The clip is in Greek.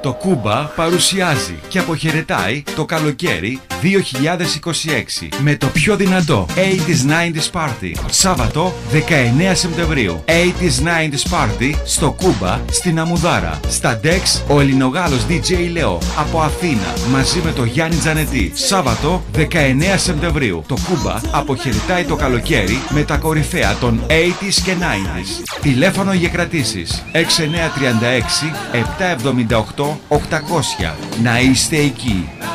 Το Κούμπα παρουσιάζει και αποχαιρετάει το καλοκαίρι 2026 με το πιο δυνατό 80s 90s Party. Σάββατο 19 Σεπτεμβρίου. 80s 90s Party στο Κούμπα στην Αμουδάρα. Στα Dex ο Ελληνογάλος DJ Λεό από Αθήνα μαζί με το Γιάννη Τζανετή. Σάββατο 19 Σεπτεμβρίου. Το Κούμπα αποχαιρετάει το καλοκαίρι με τα κορυφαία των 80s και 90s. Τηλέφωνο για κρατήσεις 6936 778 800. Να είστε εκεί.